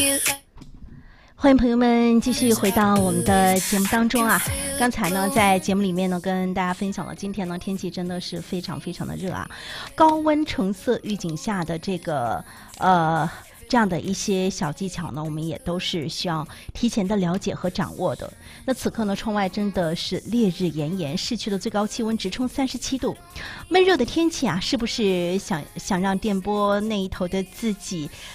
欢迎朋友们继续回到我们的节目当中啊！刚才呢，在节目里面呢，跟大家分享了今天呢天气真的是非常非常的热啊，高温橙色预警下的这个这样的一些小技巧呢，我们也都是需要提前的了解和掌握的。那此刻呢，窗外真的是烈日炎炎，市区的最高气温直冲37度，闷热的天气啊，是不是想让电波那一头的自己